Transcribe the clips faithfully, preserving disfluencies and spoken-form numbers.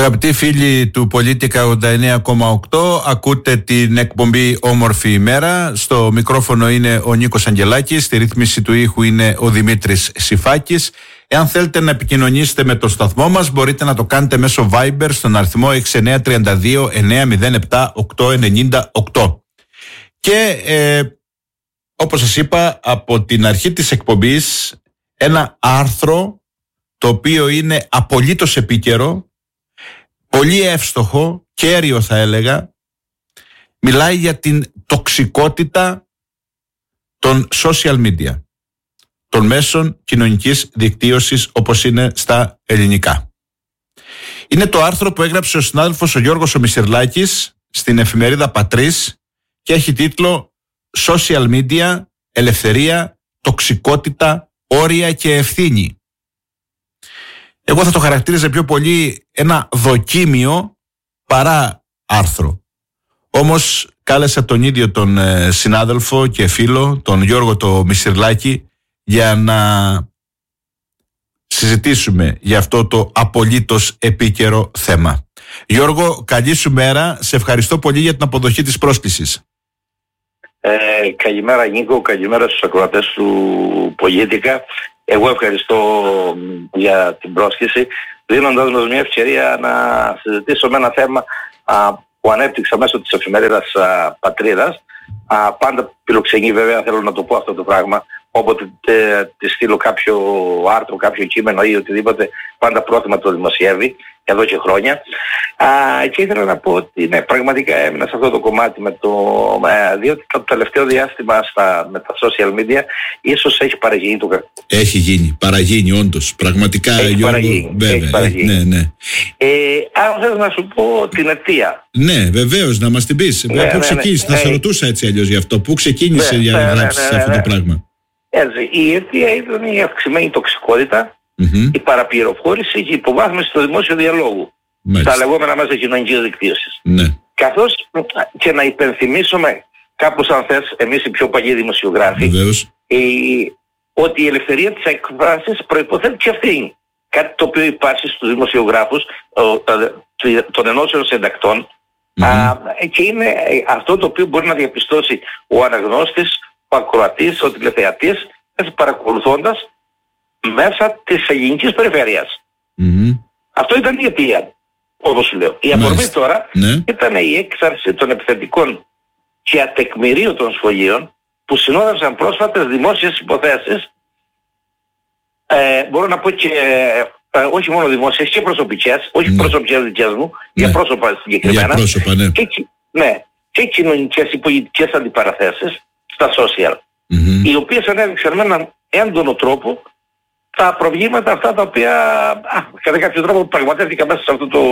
Αγαπητοί φίλοι του Πολίτικα ογδόντα εννέα κόμμα οκτώ, ακούτε την εκπομπή Όμορφη ημέρα. Στο μικρόφωνο είναι ο Νίκος Αγγελάκης, στη ρύθμιση του ήχου είναι ο Δημήτρης Σιφάκης. Εάν θέλετε να επικοινωνήσετε με το σταθμό μας, μπορείτε να το κάνετε μέσω Viber στον αριθμό έξι εννέα τρία δύο εννέα μηδέν επτά οκτώ εννιά οκτώ. Και ε, όπως σας είπα από την αρχή της εκπομπής, ένα άρθρο το οποίο είναι απολύτως επίκαιρο, πολύ εύστοχο, κέριο θα έλεγα, μιλάει για την τοξικότητα των social media, των μέσων κοινωνικής δικτύωσης όπως είναι στα ελληνικά. Είναι το άρθρο που έγραψε ο συνάδελφος ο Γιώργος ο Μισιρλάκης στην εφημερίδα Πατρίς και έχει τίτλο «Social media, ελευθερία, τοξικότητα, όρια και ευθύνη». Εγώ θα το χαρακτήριζα πιο πολύ ένα δοκίμιο παρά άρθρο. Όμως κάλεσα τον ίδιο τον ε, συνάδελφο και φίλο, τον Γιώργο το Μισιρλάκη, για να συζητήσουμε για αυτό το απολύτως επίκαιρο θέμα. Γιώργο, καλή σου μέρα. Σε ευχαριστώ πολύ για την αποδοχή της πρόσκλησης. Ε, καλημέρα Νίκο, καλημέρα στους ακροατές του Πολίτικα. Εγώ ευχαριστώ για την πρόσκληση, δίνοντας μας μια ευκαιρία να συζητήσουμε ένα θέμα α, που ανέπτυξα μέσω της εφημερίδας α, Πατρίδας. Α, πάντα φιλοξενεί, βέβαια, θέλω να το πω αυτό το πράγμα, όποτε ε, τη στείλω κάποιο άρθρο, κάποιο κείμενο ή οτιδήποτε, πάντα πρόθυμα το δημοσιεύει εδώ και χρόνια. Α, και ήθελα να πω ότι ναι, πραγματικά έμεινα σε αυτό το κομμάτι με το, ε, διότι το τελευταίο διάστημα στα, με τα social media ίσως έχει παραγίνει το κακό. Έχει γίνει, παραγίνει όντως, πραγματικά. Έχει Γιώργο, παραγίνει, βέβαια, έχει παραγίνει. Ναι, ναι. Ε, αν θες να σου πω την αιτία. Ναι, βεβαίως, να μας την πεις. Ναι, Πού ναι, ξεκίνησε, ναι, θα ναι. σε ρωτούσα έτσι αλλιώς γι' αυτό. Πού ξεκίνησε Ναι, για να ναι, γράψεις ναι, ναι, αυτό ναι. το πράγμα. Έτσι, η αιτία ήταν η αυξημένη τοξικότητα, Mm-hmm. η παραπληροφόρηση και η υποβάθμιση του δημόσιου διαλόγου. Μάλιστα. Στα λεγόμενα μέσα κοινωνικής δικτύωσης. Ναι. Καθώς και να υπενθυμίσουμε κάπως, αν θες, εμείς οι πιο παλιοί δημοσιογράφοι, Βεβαίως. ε, ότι η ελευθερία της εκφράσης προϋποθέτει και ευθύνη. Κάτι το οποίο υπάρχει στους δημοσιογράφους ο, τα, των ενώσεων συντακτών, Mm-hmm. α, και είναι ε, αυτό το οποίο μπορεί να διαπιστώσει ο αναγνώστης, ο ακροατής, ο τηλεθεατής, παρακολουθώντας μέσα της ελληνικής περιφέρειας. Mm-hmm. Αυτό ήταν η αιτία, όπως σου λέω. Η αφορμή τώρα Ναι. ήταν η έξαρση των επιθετικών και ατεκμηρίωτων σχολείων που συνόδευσαν πρόσφατες δημόσιες υποθέσεις, ε, μπορώ να πω και ε, όχι μόνο δημόσιες και προσωπικές, όχι Ναι. προσωπικές δικές μου, Ναι. για πρόσωπα συγκεκριμένα, Για πρόσωπα, ναι. και, ναι, και κοινωνικές ή πολιτικές αντιπαραθέσεις στα social, Mm-hmm. οι οποίες ανέδειξαν με έναν έντονο τρόπο τα προβλήματα αυτά τα οποία α, κατά κάποιο τρόπο πραγματεύτηκαν μέσα σε αυτό το,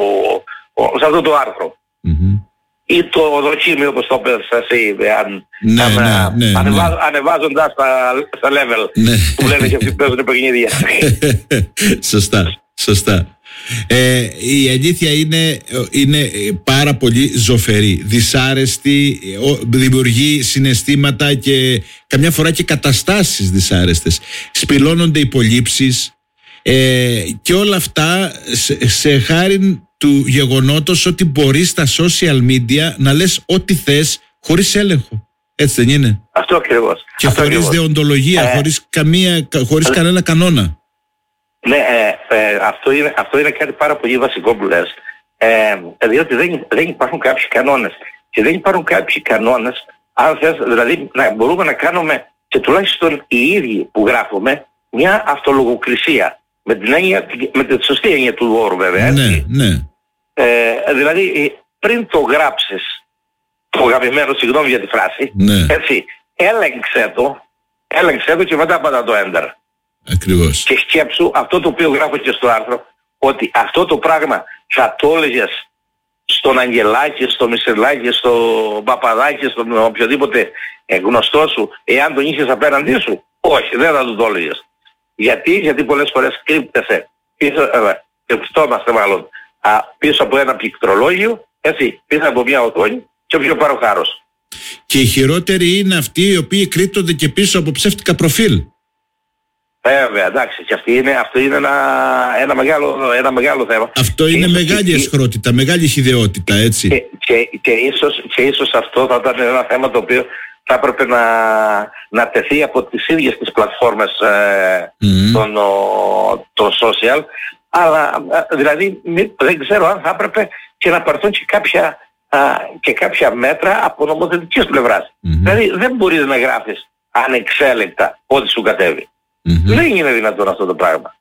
σε αυτό το άρθρο. Mm-hmm. Ή το δοκίμιο, όπως το πες εσύ, αν, Ναι, αν, ναι, ναι, ανεβα, ναι. ανεβάζοντας τα, τα level, Ναι. που λένε και αυτοί που παίζουν παιχνίδια. Σωστά, σωστά. Ε, η αλήθεια είναι, είναι πάρα πολύ ζωφερή, δυσάρεστη, δημιουργεί συναισθήματα και καμιά φορά και καταστάσεις δυσάρεστες. Σπηλώνονται υπολείψεις ε, και όλα αυτά σε, σε χάριν του γεγονότος ότι μπορείς στα social media να λες ό,τι θες χωρίς έλεγχο. Έτσι δεν είναι? Αυτό ακριβώς. Και αυτό χωρίς ακριβώς. δεοντολογία, Ε, χωρίς, καμία, χωρίς ε, κανένα κανόνα. Ναι, ε, ε, αυτό, είναι, αυτό είναι κάτι πάρα πολύ βασικό που λες. Ε, διότι δεν, δεν υπάρχουν κάποιοι κανόνες. Και δεν υπάρχουν κάποιοι κανόνες, αν θες, δηλαδή να μπορούμε να κάνουμε και τουλάχιστον οι ίδιοι που γράφουμε μια αυτολογοκρισία. Με την, έννοια, με τη σωστή έννοια του όρου, βέβαια. Έτσι. Ναι, ναι. Ε, δηλαδή πριν το γράψεις, το αγαπημένο, συγγνώμη για τη φράση, Ναι. έτσι, έλεγξε το, έλεγξε το και μετά πάτα το enter. Ακριβώς. Και σκέψου αυτό το οποίο γράφω και στο άρθρο, ότι αυτό το πράγμα θα το έλεγες στον Αγγελάκη, στο Μισελάκη, στο Παπαδάκη, στον οποιοδήποτε γνωστό σου, εάν τον είχες απέναντί σου? Όχι, δεν θα του το έλεγες. Γιατί, γιατί πολλές φορές κρύπτεσαι πίσω, ε, κρυπτόμαστε μάλλον, α, πίσω από ένα πληκτρολόγιο, έτσι, πίσω από μια οθόνη και πιο παροχάρος. Και οι χειρότεροι είναι αυτοί οι οποίοι κρύπτονται και πίσω από ψεύτικα προφίλ. Βέβαια, εντάξει, και αυτή είναι, αυτό είναι ένα, ένα, μεγάλο, ένα μεγάλο θέμα. Αυτό είναι ίσως, μεγάλη και, αισχρότητα, μεγάλη χυδαιότητα, έτσι. Και, και, και, ίσως, και ίσως αυτό θα ήταν ένα θέμα το οποίο θα έπρεπε να, να τεθεί από τις ίδιες τις πλατφόρμες ε, mm. των, των social, αλλά δηλαδή δεν ξέρω αν θα έπρεπε και να πάρθουν και κάποια, α, και κάποια μέτρα από νομοθετικής πλευράς. Mm-hmm. Δηλαδή δεν μπορείς να γράφεις ανεξέλεγκτα ό,τι σου κατέβει. Mm-hmm. Δεν είναι δυνατόν αυτό το πράγμα.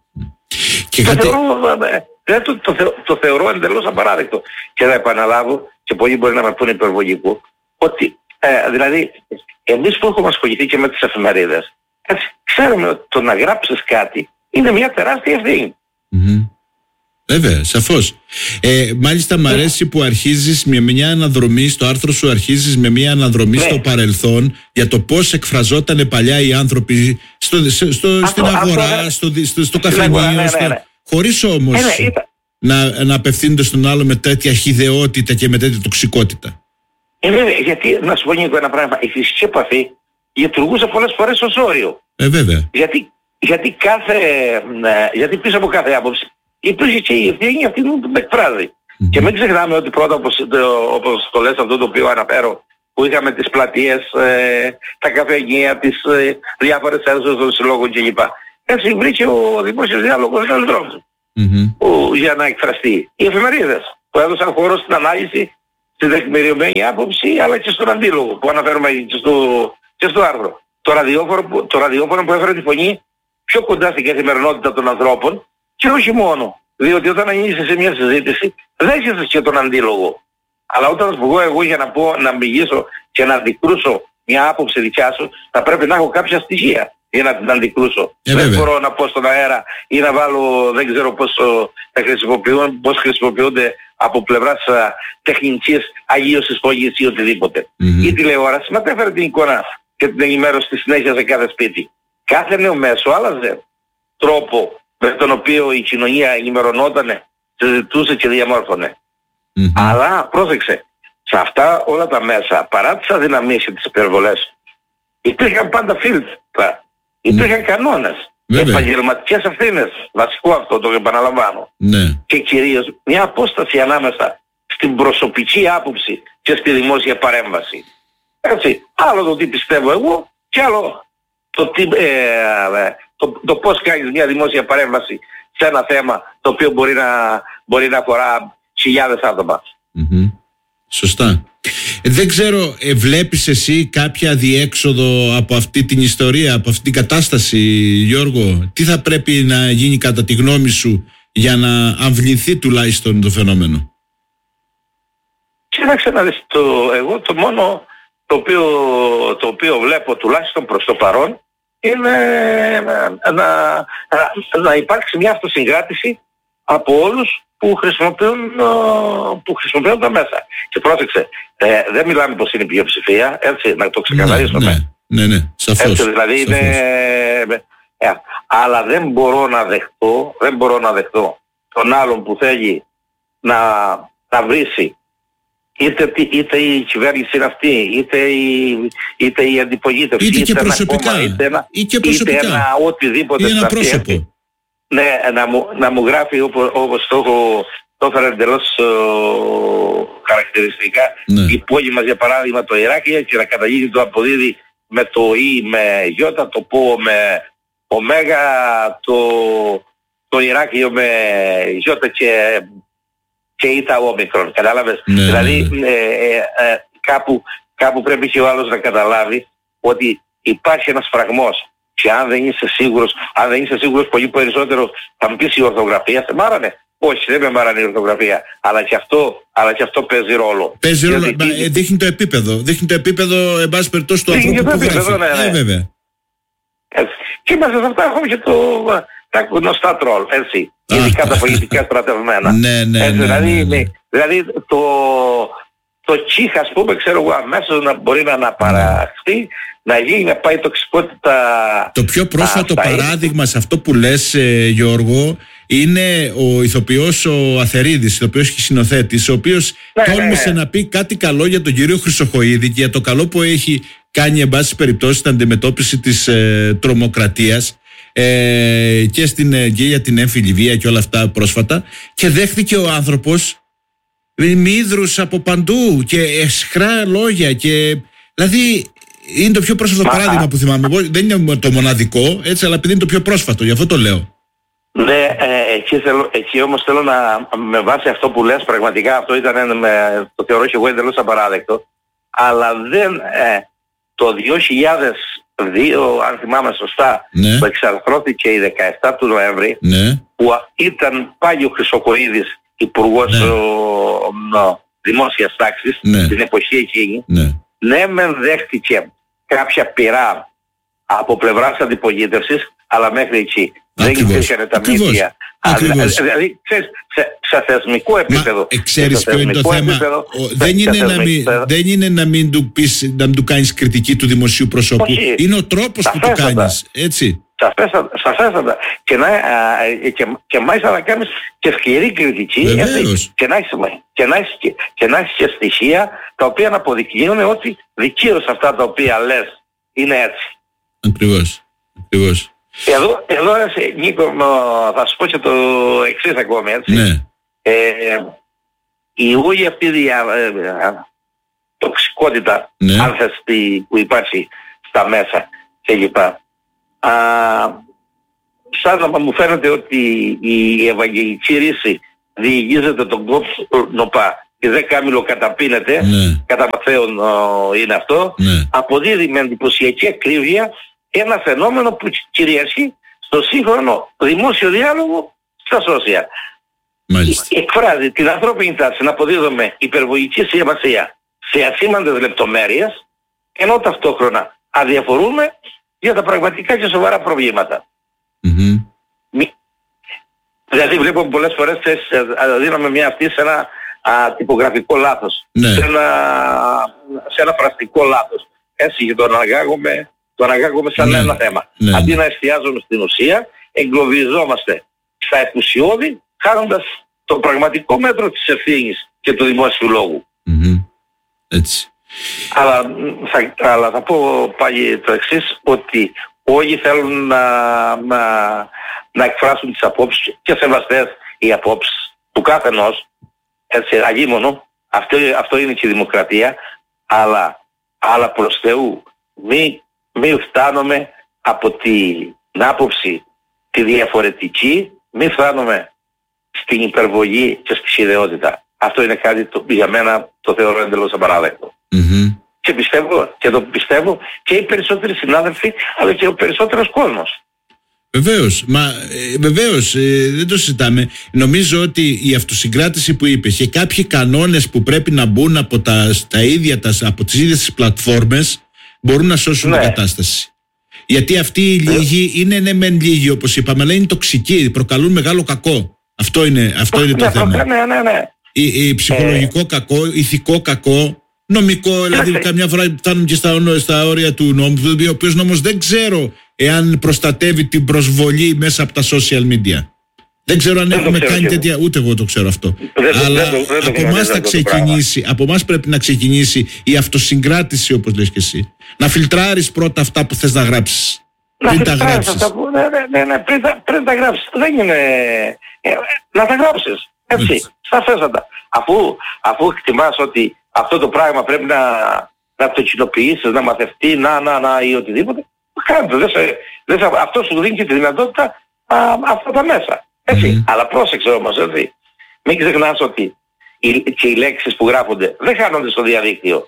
Και το, κάτι... θεωρώ, το, το, το, το θεωρώ εντελώς απαράδεκτο. Και θα επαναλάβω, και πολλοί μπορεί να με πούνε υπερβολικό, ότι ε, δηλαδή εμείς που έχουμε ασχοληθεί και με τις εφημερίδες, έτσι, ξέρουμε ότι το να γράψεις κάτι είναι μια τεράστια ευθύνη. Mm-hmm. Βέβαια, σαφώς. Ε, μάλιστα μ' αρέσει που αρχίζεις με μια αναδρομή, στο άρθρο σου αρχίζεις με μια αναδρομή ναι. στο παρελθόν για το πώς εκφραζότανε παλιά οι άνθρωποι στο, στο, στο, αυτό, στην αγορά, αυτό, ναι. στο, στο, στο καφενείο, ναι, ναι, ναι, ναι. χωρίς όμως ναι, ναι, να, να απευθύνονται στον άλλο με τέτοια χυδαιότητα και με τέτοια τοξικότητα. Ε, βέβαια, γιατί να σου πω Νίκο ένα πράγμα, η φυσική επαφή λειτουργούσε πολλές φορές ως όριο. Ε, βέβαια. Γιατί, γιατί, κάθε, ε, γιατί πίσω από κάθε άποψη υπήρχε και η ευθύνη αυτή που με εκφράζει. Mm-hmm. Και μην ξεχνάμε ότι πρώτα, όπως, όπως το λες αυτό το οποίο αναφέρω, που είχαμε τις πλατείες, ε, τα καφενεία, τις ε, διάφορες αίθουσες των συλλόγων κλπ. Έτσι βρήκε ο δημόσιος διάλογος ένας δρόμος mm-hmm. για να εκφραστεί. Οι εφημερίδες που έδωσαν χώρο στην ανάλυση, στην τεκμηριωμένη άποψη, αλλά και στον αντίλογο που αναφέρουμε και στο, και στο άρθρο. Το ραδιόφωνο, το ραδιόφωνο που έφερε τη φωνή πιο κοντά στην καθημερινότητα των ανθρώπων. Και όχι μόνο, διότι όταν ανοίγεις σε μια συζήτηση δέχεσαι και τον αντίλογο. Αλλά όταν βγω εγώ για να πω, να μιλήσω και να αντικρούσω μια άποψη δικιά σου, θα πρέπει να έχω κάποια στοιχεία για να την αντικρούσω. Ε, δεν μπορώ να πω στον αέρα ή να βάλω, δεν ξέρω πώς, θα χρησιμοποιούν, πώς χρησιμοποιούνται από πλευράς α, τεχνικής αγίωσης φωνής ή οτιδήποτε. Mm-hmm. Η τηλεόραση μετέφερε την εικόνα και την ενημέρωση στη συνέχεια σε κάθε σπίτι. Κάθε νέο μέσο άλλαζε τρόπο με τον οποίο η κοινωνία ενημερωνότανε, συζητούσε και διαμόρφωνε. Mm-hmm. Αλλά πρόσεξε, σε αυτά όλα τα μέσα, παρά τις αδυναμίες και τις υπερβολές, υπήρχαν πάντα φίλτρα, υπήρχαν mm. κανόνες, επαγγελματικές ευθύνες, βασικό αυτό το επαναλαμβάνω. Mm. Και κυρίως μια απόσταση ανάμεσα στην προσωπική άποψη και στη δημόσια παρέμβαση. Έτσι, άλλο το τι πιστεύω εγώ και άλλο το, τι, ε, το, το πώς κάνεις μια δημόσια παρέμβαση σε ένα θέμα το οποίο μπορεί να, μπορεί να αφορά χιλιάδες άτομα. Mm-hmm. Σωστά. Ε, δεν ξέρω, ε, βλέπεις εσύ κάποια διέξοδο από αυτή την ιστορία, από αυτή την κατάσταση, Γιώργο? Τι θα πρέπει να γίνει κατά τη γνώμη σου για να αμβληθεί τουλάχιστον το φαινόμενο? Κοίταξε να δεις, το, εγώ το μόνο το οποίο, το οποίο βλέπω τουλάχιστον προς το παρόν είναι να, να, να υπάρξει μια αυτοσυγκράτηση από όλους που χρησιμοποιούν, που χρησιμοποιούν τα μέσα. Και πρόσεξε, ε, δεν μιλάμε πως είναι η πλειοψηφία, έτσι, να το ξεκαθαρίσουμε. Ναι, ναι, ναι, ναι, σαφώς. Έτσι, δηλαδή σαφώς. Είναι, ε, αλλά δεν μπορώ να δεχτώ, δεν μπορώ να δεχτώ τον άλλον που θέλει να, να βρίσει είτε, είτε η κυβέρνηση είναι αυτή, είτε η, είτε η αντιπολίτευση, είτε, είτε, είτε ένα κόμμα, είτε ένα, ή και προσωπικά. είτε ένα οτιδήποτε. Ή ένα πρόσωπο. Ναι, να μου, να μου γράφει όπως, όπως το έχω, το έφερα εντελώς χαρακτηριστικά, ναι. η πόλη μας για παράδειγμα το Ηράκλειο, και να καταλήγει το αποδίδει με το Ι με Ι, το Πο με Ωμέγα, το, το Ηράκλειο με Ι και, και Ήτα όμικρον, κατάλαβες? Ναι, δηλαδή ναι. Ε, ε, ε, κάπου, κάπου πρέπει και ο άλλος να καταλάβει ότι υπάρχει ένας φραγμός. Και αν δεν είσαι σίγουρος, αν δεν είσαι σίγουρος πολύ περισσότερο, θα μου πεις η ορθογραφία σε μάρανε. Όχι, δεν με μάρανε η ορθογραφία. Αλλά και αυτό, αλλά και αυτό παίζει ρόλο. Παίζει ρόλο, διότι... μα, ε, δείχνει το επίπεδο. Δείχνει το επίπεδο, εν πάση περιπτώσει, του ανθρώπου που επίπεδο, γράφει. Ναι, ναι. Ε, βέβαια. Έτσι. Και μέσα σε αυτά έχουμε και το, τα γνωστά τρόλ, έτσι. Ειδικά τα πολιτικά στρατευμένα. Ναι, ναι, έτσι, ναι, δηλαδή, ναι, ναι. δηλαδή το, το τσίχ, ας πούμε, ξέρω εγώ, αμέσως να μπορεί να αναπαραχθεί, να γίνει, να πάει τοξικότητα. Το πιο πρόσφατο αυτά, παράδειγμα σε αυτό που λες, ε, Γιώργο, είναι ο ηθοποιός ο Αθερίδης, ηθοποιός και συνοθέτης, ο οποίος ναι, τόλμησε ναι. να πει κάτι καλό για τον κύριο Χρυσοχοΐδη και για το καλό που έχει κάνει, εν πάση περιπτώσει, στην αντιμετώπιση της ε, τρομοκρατίας. ε, και, στην, και για την έμφυλη βία και όλα αυτά πρόσφατα, και δέχτηκε ο άνθρωπος μύδρους από παντού και εσχρά λόγια, και δηλαδή είναι το πιο πρόσφατο Μα, παράδειγμα που θυμάμαι. Δεν είναι το μοναδικό, έτσι, αλλά επειδή είναι το πιο πρόσφατο, γι' αυτό το λέω. Ναι, ε, εκεί, θέλω, εκεί όμως θέλω να, με βάση αυτό που λες, πραγματικά αυτό ήταν, με, το θεωρώ και εγώ εντελώς απαράδεκτο, αλλά δεν, ε, το δύο χιλιάδες δύο, αν θυμάμαι σωστά, ναι. που εξαρθρώθηκε η δεκαεφτά του Νοέμβρη, ναι. που ήταν πάλι ο Χρυσοκοΐδης υπουργός, ναι. ο, ο, δημόσιας τάξης, ναι. την εποχή εκείνη, ναι, ναι μεν δέχτηκε κάποια πειρά από πλευράς αντιπολίτευσης, αλλά μέχρι εκεί. Ακριβώς. Δεν υπήρχαν τα μύθια. Δηλαδή, ξέρεις, σε, σε θεσμικό επίπεδο. Μα, ξέρεις ποιο είναι το θέμα. Επίπεδο, ο, δεν, είναι να μην, δεν είναι να μην του πεις, να μην του κάνεις κριτική του δημοσίου προσώπου. Όχι. Είναι ο τρόπος που το κάνεις. Έτσι. Σαφέστατα. Και, να, και, και μάλιστα να κάνεις και σκληρή κριτική. Έτσι, και, να έχεις, και, να έχεις, και, και να έχεις και στοιχεία τα οποία να αποδεικνύουν ότι δικαίως αυτά τα οποία λες είναι έτσι. Ακριβώς. Ακριβώς. Εδώ, εδώ Νίκο, θα σου πω και το εξής ακόμη, έτσι. Ναι. Ε, η όλη αυτή η ε, τοξικότητα, ναι. αν θες, που υπάρχει στα μέσα κλπ. Σαν να μου φαίνεται ότι η Ευαγγελική ρίση διηγίζεται τον κόπνοπα και δεν κάμιλο-καταπίνεται, ναι. κατά Ματθαίον είναι αυτό, ναι. αποδίδει με εντυπωσιακή ακρίβεια ένα φαινόμενο που κυριαρχεί στο σύγχρονο δημόσιο διάλογο στα social. Εκφράζει την ανθρώπινη τάση να αποδίδουμε υπερβολική σημασία σε ασήμαντες λεπτομέρειες, ενώ ταυτόχρονα αδιαφορούμε για τα πραγματικά και σοβαρά προβλήματα. Mm-hmm. Μη... Δηλαδή βλέπουμε πολλές φορές δίνουμε μια αυτή σε ένα α, τυπογραφικό λάθος, ναι. σε, ένα, σε ένα πρακτικό λάθος. Έτσι, και το αναγάγουμε το αναγάγουμε σαν ναι, ένα θέμα. Ναι, Αντί ναι. να εστιάζουμε στην ουσία, εγκλωβιζόμαστε στα εκουσιώδη, χάνοντας το πραγματικό μέτρο της ευθύνης και του δημόσιου λόγου. Mm-hmm. Έτσι. Αλλά θα, αλλά θα πω πάλι το εξής, ότι όλοι θέλουν να, να, να εκφράσουν τις απόψεις, και σεβαστές οι απόψεις του καθενός, έτσι, αγίμονο, αυτό, αυτό είναι και η δημοκρατία, αλλά, αλλά προς Θεού μη μην φτάνουμε από την άποψη τη διαφορετική, μην φτάνουμε στην υπερβολή και στη σχεδιότητα. Αυτό είναι κάτι το, για μένα το θεωρώ εντελώς απαράδεκτο. Mm-hmm. Και πιστεύω, και το πιστεύω και οι περισσότεροι συνάδελφοι, αλλά και ο περισσότερος κόσμος. Βεβαίως, μα ε, βεβαίως ε, δεν το συζητάμε. Νομίζω ότι η αυτοσυγκράτηση που είπες και κάποιοι κανόνες που πρέπει να μπουν από, τα, τα ίδια, τα, από τις ίδιες τις πλατφόρμες μπορούν να σώσουν ναι. την κατάσταση. Γιατί αυτοί οι λίγοι ε. είναι ναι μεν λίγοι, όπως είπαμε, αλλά είναι τοξικοί, προκαλούν μεγάλο κακό. Αυτό είναι, αυτό είναι το ναι, θέμα. Ναι, ναι, ναι. Η, η ψυχολογικό ε. κακό, ηθικό κακό, νομικό, δηλαδή ε. καμιά φορά φτάνουν και στα, στα όρια του νόμου, ο οποίος νόμος δεν ξέρω εάν προστατεύει την προσβολή μέσα από τα social media. Δεν ξέρω αν δεν έχουμε κάνει και τέτοια, ούτε εγώ το ξέρω αυτό. Δεν, αλλά δεν, δεν, από εμάς θα ξεκινήσει, από εμάς πρέπει να ξεκινήσει η αυτοσυγκράτηση, όπως λες και εσύ. Να φιλτράρεις πρώτα αυτά που θες να γράψεις. Να πριν τα γράψεις. Αυτά που, ναι, ναι, ναι, πριν, τα, πριν τα γράψεις. Δεν είναι... Ε, να τα γράψεις. Έτσι, έτσι. Σαφέστατα. Αφού, αφού εκτιμάς ότι αυτό το πράγμα πρέπει να, να το κοινοποιήσεις, να μαθευτεί, να, να, να ή οτιδήποτε, κάντε. Δεν σε, δεν σε, αυτό σου δίνει και τη δυνατότητα α, αυτά τα μέσα. Έτσι. Mm-hmm. Αλλά πρόσεξε όμως, έτσι. Μην ξεχνάς ότι οι, και οι λέξεις που γράφονται δεν χάνονται στο διαδίκτυο.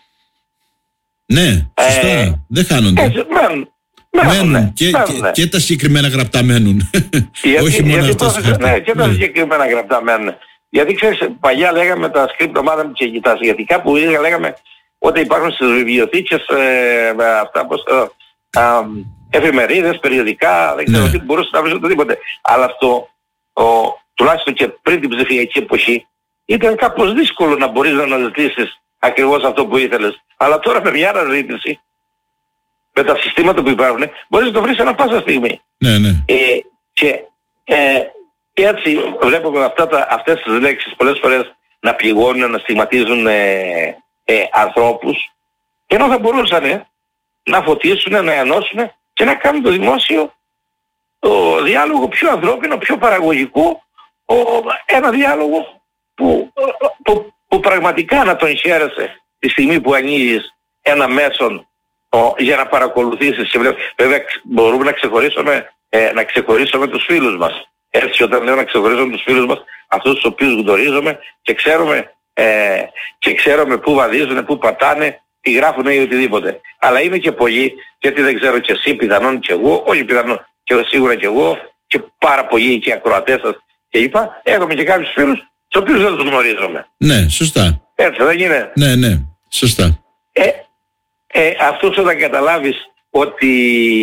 Ναι, σωστά. Ε, δεν χάνονται. Έτσι, μένουν. Μένουν. Ναι, και, και, και τα συγκεκριμένα γραπτά μένουν. Γιατί, όχι μόνο γιατί αυτά. Πρόσεξε, ναι, και τα ναι. συγκεκριμένα γραπτά μένουν. Γιατί ξέρεις, παλιά λέγαμε τα script ομάδα και τα σχετικά που λέγαμε ότι υπάρχουν στις βιβλιοθήκες ε, αυτά πως... Ε, ε, εφημερίδες, περιοδικά, δεν ξέρω ναι. τι μπορούσε να βρει οτιδήποτε. Αλλά αυτό, ο, τουλάχιστον και πριν την ψηφιακή εποχή, ήταν κάπως δύσκολο να μπορείς να αναζητήσεις ακριβώς αυτό που ήθελες. Αλλά τώρα με μια αναζήτηση, με τα συστήματα που υπάρχουν, μπορείς να το βρεις ανά πάσα στιγμή. Ναι, ναι. Ε, και, ε, και έτσι βλέπουμε αυτά τα, αυτές τις λέξεις πολλές φορές να πληγώνουν, να στιγματίζουν ε, ε, ανθρώπους, ενώ θα μπορούσαν ε, να φωτίσουν, να ενώσουν και να κάνουν το δημόσιο ο διάλογο πιο ανθρώπινο, πιο παραγωγικό, ο, ένα διάλογο που, που, που πραγματικά να τον χαίρεσαι τη στιγμή που ανοίγεις ένα μέσον ο, για να παρακολουθήσεις. Βέβαια μπορούμε να ξεχωρίσουμε, ε, να ξεχωρίσουμε τους φίλους μας. Έτσι, όταν λέω να ξεχωρίσουμε τους φίλους μας, αυτούς τους οποίους γνωρίζουμε και ξέρουμε, ε, και ξέρουμε πού βαδίζουν, πού πατάνε, τι γράφουν ή οτιδήποτε. Αλλά είναι και πολλοί, γιατί δεν ξέρω και εσύ, πιθανόν και εγώ, όχι πιθανόν και σίγουρα και εγώ, και πάρα πολλοί και ακροατές σας και είπα, έχουμε και κάποιους φίλους τους οποίους δεν τους γνωρίζουμε. Ναι, σωστά. Έτσι δεν είναι? Ναι, ναι, σωστά. Ε, ε, αυτός όταν καταλάβεις ότι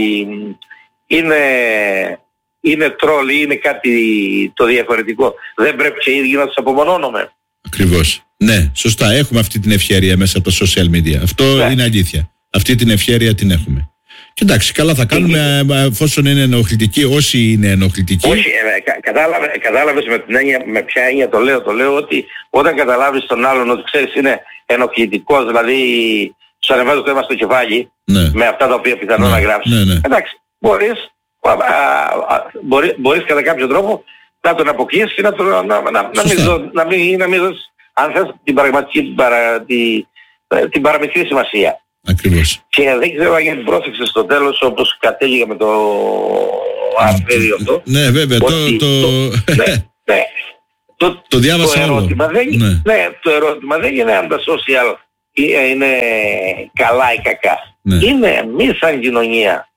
είναι, είναι τρόλ ή είναι κάτι το διαφορετικό, δεν πρέπει και οι ίδιοι να τους απομονώνουμε. Ακριβώς. Ναι, σωστά. Έχουμε αυτή την ευχέρεια μέσα από τα social media. Αυτό ναι. είναι αλήθεια. Αυτή την ευχέρεια την έχουμε. Και εντάξει, καλά θα κάνουμε εφόσον είναι ενοχλητικοί, όσοι είναι ενοχλητικοί. Όχι, ε, κα, κατάλαβε, κατάλαβες με, την έννοια, με ποια έννοια το λέω. Το λέω ότι όταν καταλάβεις τον άλλον ότι ξέρεις είναι ενοχλητικός, δηλαδή σου ανεβάζει το θέμα στο κεφάλι, ναι. με αυτά τα οποία πιθανόν ναι. να γράψεις. Ναι, ναι. Εντάξει, μπορείς, α, α, μπορεί, μπορείς κατά κάποιο τρόπο να τον αποκλείσεις και να, το, να, να, να, να μην, δω, να μην, να μην δώσεις, αν θες, την πραγματική, την, παρα, την, την παραμικρή σημασία. Ακριβώς. Και δεν ξέρω αν την πρόσεξες στο τέλος, όπως κατέληγα με το αρθρέδιο αυτό. Ναι, βέβαια. Το, το... Το, ναι, ναι, το, το διάβασα το ερώτημα όλο. Δεν, ναι. ναι, το ερώτημα δεν είναι αν τα social είναι καλά ή κακά. Ναι. Είναι εμείς σαν κοινωνία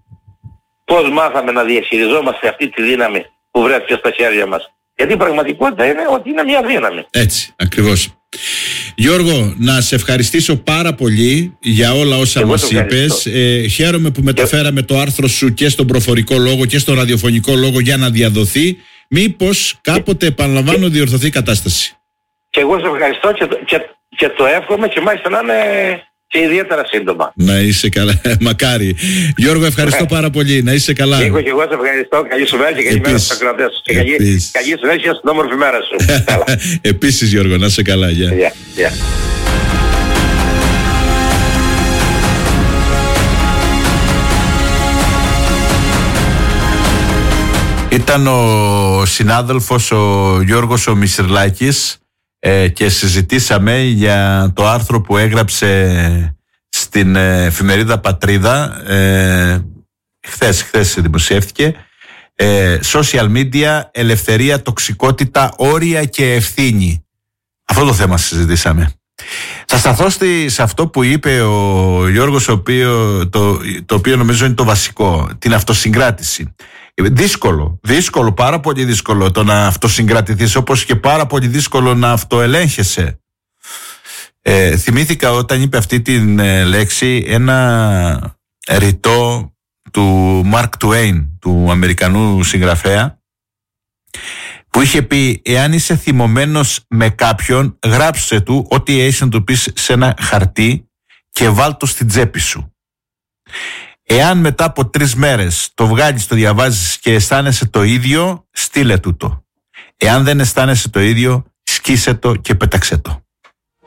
πώς μάθαμε να διαχειριζόμαστε αυτή τη δύναμη που βρέθηκε στα χέρια μας. Γιατί η πραγματικότητα είναι ότι είναι μια δύναμη. Έτσι, ακριβώς. Γιώργο, να σε ευχαριστήσω πάρα πολύ για όλα όσα μας είπες. Ε, χαίρομαι που μεταφέραμε το άρθρο σου και στον προφορικό λόγο και στον ραδιοφωνικό λόγο για να διαδοθεί. Μήπως κάποτε, επαναλαμβάνω, διορθωθεί η κατάσταση. Και εγώ σε ευχαριστώ και, και, και το εύχομαι και μάλιστα να είναι και ιδιαίτερα σύντομα. Να είσαι καλά, μακάρι. Γιώργο, ευχαριστώ πάρα πολύ. Να είσαι καλά. Νίκο, και εγώ σε ευχαριστώ. Καλή σου μέρα και καλή μέρα στους ακροατές σου. Και καλή, καλή συνέχεια στην όμορφη μέρα σου. Επίσης, Γιώργο, να είσαι καλά. Γεια. Yeah, yeah. Ήταν ο συνάδελφος ο Γιώργος ο Μισηρλάκης ε, και συζητήσαμε για το άρθρο που έγραψε στην ε, εφημερίδα Πατρίδα ε, χθες, χθες δημοσιεύτηκε ε, social media, ελευθερία, τοξικότητα, όρια και ευθύνη. Αυτό το θέμα συζητήσαμε. Θα σταθώ στη, σε αυτό που είπε ο Γιώργος, ο οποίο, το, το οποίο νομίζω είναι το βασικό, την αυτοσυγκράτηση. Δύσκολο, δύσκολο, πάρα πολύ δύσκολο το να αυτοσυγκρατηθείς, όπως και πάρα πολύ δύσκολο να αυτοελέγχεσαι. Ε, θυμήθηκα όταν είπε αυτή την ε, λέξη ένα ρητό του Μαρκ Τουέιν, του Αμερικανού συγγραφέα, που είχε πει: εάν είσαι θυμωμένος με κάποιον, γράψε του ό,τι έχεις να του πεις σε ένα χαρτί και βάλ' το στην τσέπη σου. Εάν μετά από τρεις μέρες το βγάλεις, το διαβάζεις και αισθάνεσαι το ίδιο, στείλε του το. Εάν δεν αισθάνεσαι το ίδιο, σκίσε το και πέταξε το.